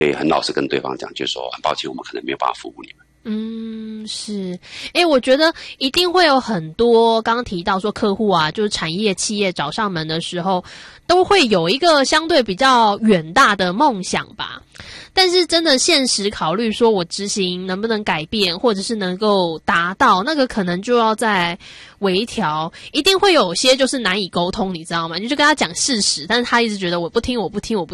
很老实跟对方讲，就是说很抱歉，我们可能没有办法服务你们。 是。我觉得一定会有很多刚刚提到说客户啊，就是产业企业找上门的时候，都会有一个相对比较远大的梦想吧。但是真的现实考虑说我执行能不能改变，或者是能够达到，那个可能就要再微调，一定会有些就是难以沟通，你知道吗？你就跟他讲事实，但是他一直觉得我不听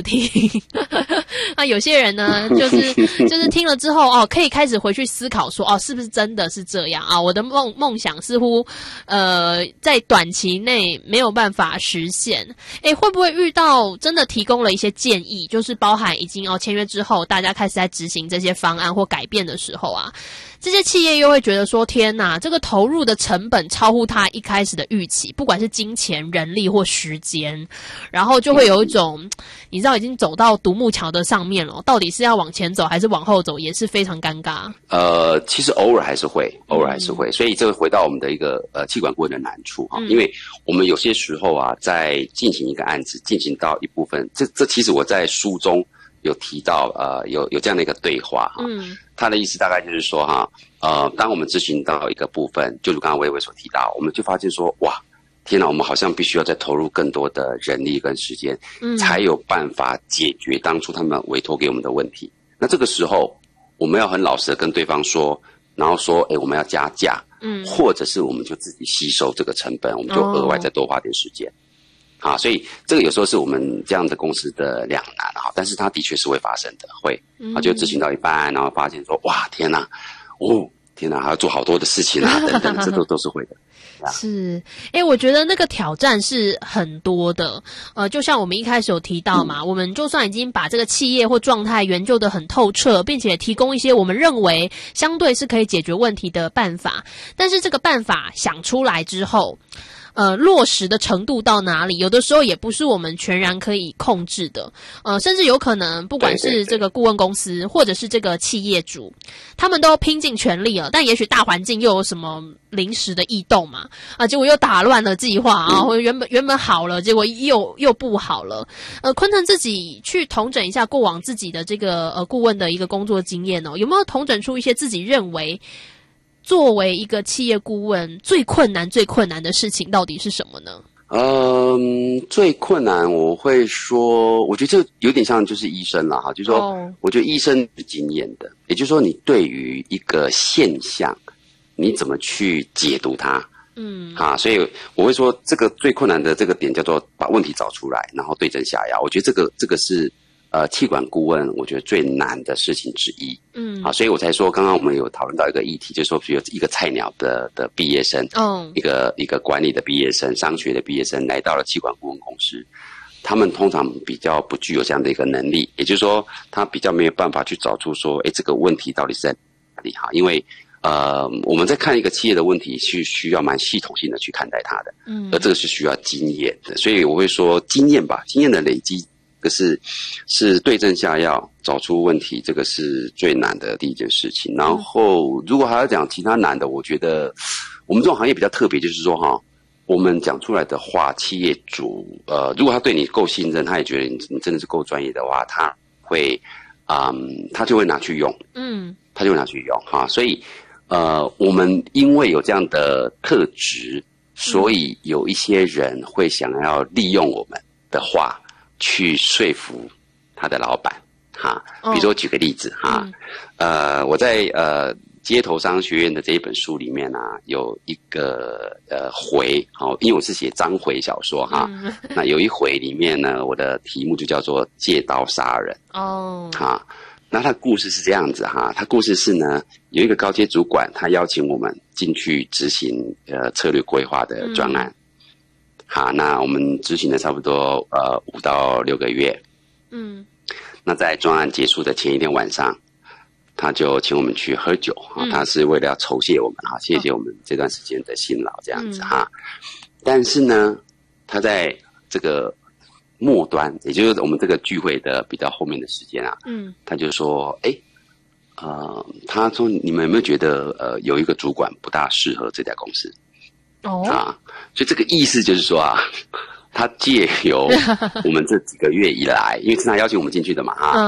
那有些人呢就是听了之后可以开始回去思考说是不是真的是这样啊？我的梦想似乎在短期内没有办法实现。会不会遇到真的提供了一些建议，就是包含已经签约之后大家开始在执行这些方案或改变的时候啊，这些企业又会觉得说天哪，这个投入的成本超乎他一开始的预期，不管是金钱、人力或时间，然后就会有一种你知道已经走到独木桥的上面了，到底是要往前走还是往后走，也是非常尴尬。 其实偶尔还是会，所以这个回到我们的一个企管顾问的难处因为我们有些时候啊，在进行一个案子，进行到一部分，这其实我在书中有提到有这样的一个对话他的意思大概就是说当我们执行到一个部分，就如刚刚薇薇所提到，我们就发现说哇天哪，我们好像必须要再投入更多的人力跟时间才有办法解决当初他们委托给我们的问题。那这个时候我们要很老实的跟对方说，然后说我们要加价或者是我们就自己吸收这个成本，我们就额外再多花点时间所以这个有时候是我们这样的公司的两难但是它的确是会发生的，会就执行到一半，然后发现说哇天哪还要做好多的事情等等，这都是会的。 是，我觉得那个挑战是很多的。就像我们一开始有提到嘛，我们就算已经把这个企业或状态研究得很透彻，并且提供一些我们认为相对是可以解决问题的办法，但是这个办法想出来之后落实的程度到哪里，有的时候也不是我们全然可以控制的。甚至有可能不管是这个顾问公司或者是这个企业主，他们都拼尽全力了，但也许大环境又有什么临时的异动嘛结果又打乱了计划或者原本好了，结果又不好了。坤腾自己去统整一下过往自己的这个顾问的一个工作经验有没有统整出一些自己认为作为一个企业顾问最困难的事情到底是什么呢？ 最困难我会说，我觉得这有点像就是医生啦就是说我觉得医生是经验的，也就是说你对于一个现象你怎么去解读它所以我会说这个最困难的这个点叫做把问题找出来，然后对症下药。我觉得这个是企管顾问我觉得最难的事情之一所以我才说刚刚我们有讨论到一个议题，就是说比如一个菜鸟的毕业生一个管理的毕业生，商学的毕业生来到了企管顾问公司，他们通常比较不具有这样的一个能力，也就是说他比较没有办法去找出说这个问题到底是在哪里因为我们在看一个企业的问题是需要蛮系统性的去看待它的而这个是需要经验的，所以我会说经验的累积，这个是对症下药，找出问题，这个是最难的第一件事情。然后如果还要讲其他难的，我觉得我们这种行业比较特别，就是说我们讲出来的话，企业主如果他对你够信任，他也觉得你真的是够专业的话，他会他就会拿去用他就会拿去用所以我们因为有这样的特质，所以有一些人会想要利用我们的话去说服他的老板比如说举个例子我在街头商学院的这一本书里面有一个回因为我是写章回小说那有一回里面呢，我的题目就叫做借刀杀人那他的故事是这样子他故事是呢，有一个高阶主管，他邀请我们进去执行策略规划的专案那我们执行了差不多5到6个月那在专案结束的前一天晚上，他就请我们去喝酒他是为了要酬谢我们谢谢我们这段时间的辛劳这样子但是呢，他在这个末端，也就是我们这个聚会的比较后面的时间他就说他说你们有没有觉得有一个主管不大适合这家公司所以这个意思就是说他借由我们这几个月以来因为是他邀请我们进去的嘛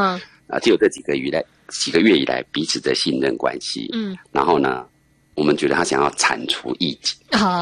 就有这几个月以来彼此的信任关系，然后呢，我们觉得他想要铲除异己，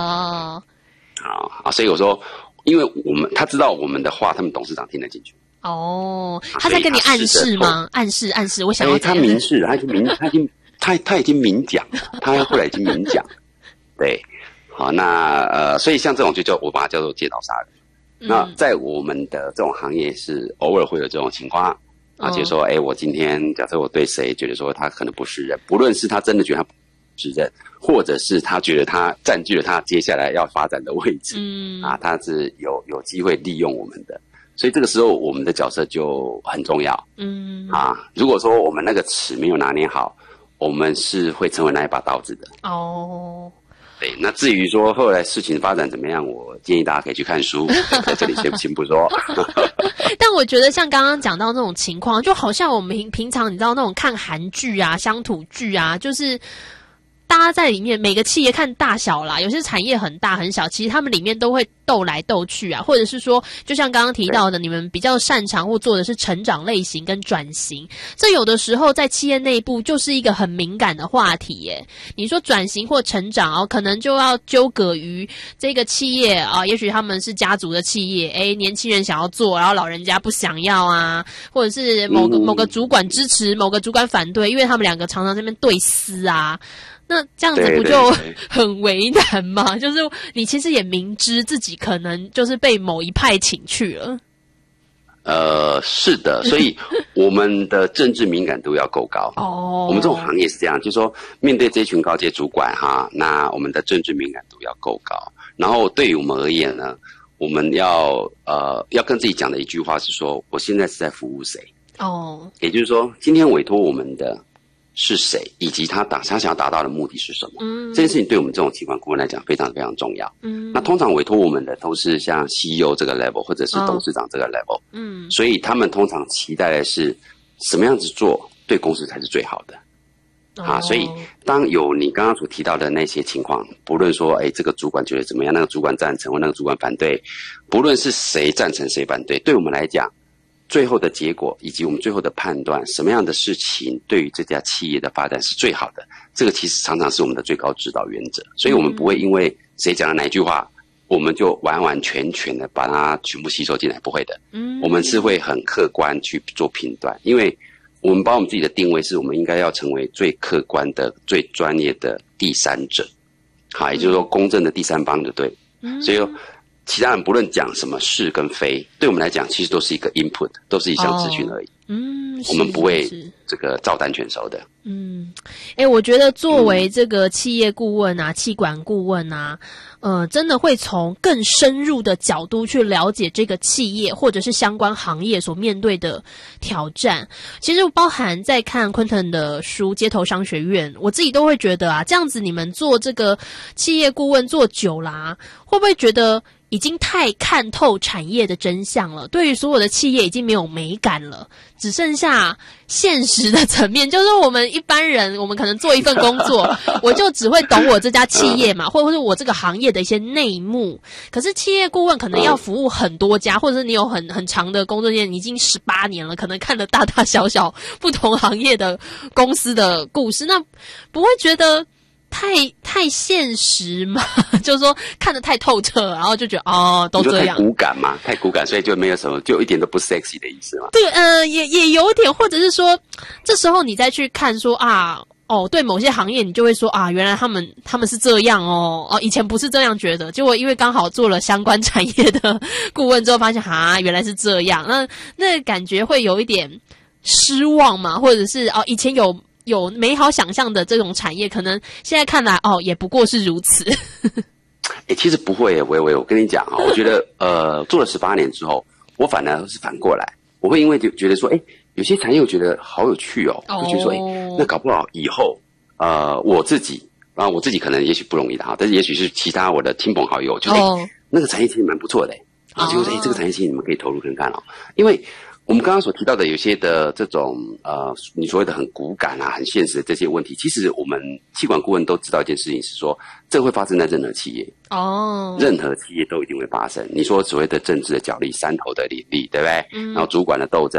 所以我说，因为他知道我们的话，他们董事长听得进去。 他在跟你暗示吗？暗示，我想要。 他明示，他已经明讲了，他后来已经明讲，对，好，那所以像这种我把它叫做借刀杀人。那在我们的这种行业是偶尔会有这种情况就是说，我今天假设我对谁觉得说他可能不是人，不论是他真的觉得他不是人，或者是他觉得他占据了他接下来要发展的位置，他是有机会利用我们的，所以这个时候我们的角色就很重要，如果说我们那个尺没有拿捏好，我们是会成为那一把刀子的。对，那至于说后来事情发展怎么样，我建议大家可以去看书，在这里先不说。 但我觉得像刚刚讲到那种情况，就好像我们平常你知道那种看韩剧啊、乡土剧啊，就是大家在里面每个企业看大小啦，有些产业很大很小，其实他们里面都会斗来斗去啊，或者是说就像刚刚提到的，你们比较擅长或做的是成长类型跟转型，这有的时候在企业内部就是一个很敏感的话题耶。你说转型或成长可能就要纠葛于这个企业也许他们是家族的企业，年轻人想要做，然后老人家不想要啊，或者是某个主管支持，某个主管反对，因为他们两个常常在那边对撕啊。那这样子不就很为难吗？就是你其实也明知自己可能就是被某一派请去了。 是的，所以我们的政治敏感度要够高。我们这种行业是这样，就是说面对这群高阶主管那我们的政治敏感度要够高。然后对于我们而言呢，我们要跟自己讲的一句话是说，我现在是在服务谁？也就是说，今天委托我们的是谁，以及他想要达到的目的是什么？这件事情对我们这种企管顾问来讲非常非常重要。那通常委托我们的都是像 CEO 这个 level 或者是董事长这个 level。所以他们通常期待的是什么样子做对公司才是最好的。所以当有你刚刚所提到的那些情况，不论说这个主管觉得怎么样，那个主管赞成或那个主管反对，不论是谁赞成谁反对，对我们来讲，最后的结果以及我们最后的判断，什么样的事情对于这家企业的发展是最好的，这个其实常常是我们的最高指导原则。所以我们不会因为谁讲了哪一句话，我们就完完全全的把它全部吸收进来，不会的。我们是会很客观去做评断，因为我们把我们自己的定位是我们应该要成为最客观的、最专业的第三者，也就是说公正的第三方就对。所以其他人不论讲什么是跟非，对我们来讲其实都是一个 input， 都是一项资讯而已。我们不会这个照单全收的。 我觉得作为这个企业顾问企管顾问真的会从更深入的角度去了解这个企业或者是相关行业所面对的挑战。其实包含在看昆腾的书《街头商学院》，我自己都会觉得这样子你们做这个企业顾问做久啦，会不会觉得已经太看透产业的真相了，对于所有的企业已经没有美感了，只剩下现实的层面，就是我们一般人，我们可能做一份工作我就只会懂我这家企业嘛，或者是我这个行业的一些内幕，可是企业顾问可能要服务很多家，或者是你有很长的工作经验，你已经18年了，可能看了大大小小不同行业的公司的故事，那不会觉得太现实嘛？就是说看得太透彻，然后就觉得都这样。 太骨感嘛，太骨感，所以就没有什么，就一点都不 sexy 的意思嘛。 对，也有点，或者是说，这时候你再去看说对某些行业，你就会说原来他们是这样以前不是这样觉得，结果因为刚好做了相关产业的顾问之后，发现原来是这样，那感觉会有一点失望嘛，或者是以前有美好想象的这种产业，可能现在看来也不过是如此。 其实不会微微，我跟你讲我觉得做了18年之后，我反而是反过来，我会因为就觉得说有些产业我觉得好有趣我就觉得说那搞不好以后我自己可能也许不容易的但是也许是其他我的亲朋好友就那个产业其实蛮不错的就说这个产业其实你们可以投入看看因为我们刚刚所提到的有些的这种你所谓的很骨感很现实的这些问题，其实我们企管顾问都知道一件事情是说，这会发生在任何企业任何企业都一定会发生。你说所谓的政治的角力、山头的利益，对不对？然后主管的斗争，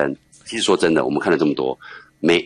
其实说真的，我们看了这么多，每